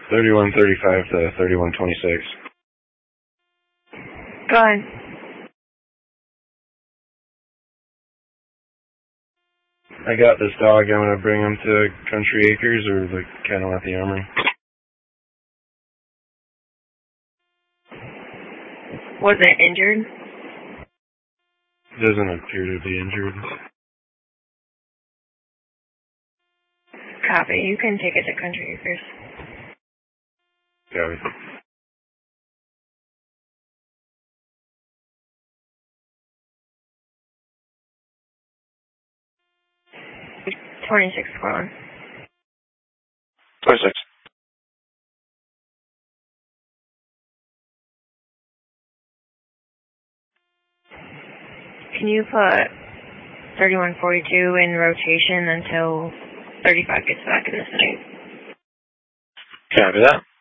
3135 to 3126. Go ahead. I got this dog. I'm going to bring him to Country Acres or the kennel at the Armory. Was it injured? Doesn't appear to be injured. Copy. You can take it to Country Acres. Copy. $26 Corn. 26. Can you put 3142 in rotation until 35 gets back in the state? Copy that.